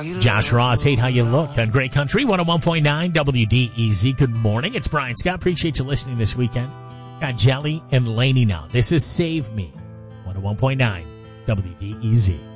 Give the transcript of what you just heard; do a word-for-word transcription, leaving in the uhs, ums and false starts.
It's Josh Ross, Hate How You Look on Great Country, one oh one point nine W D E Z. Good morning. It's Brian Scott. Appreciate you listening this weekend. Got Jelly and Laney now. This is Save Me, one oh one point nine W D E Z.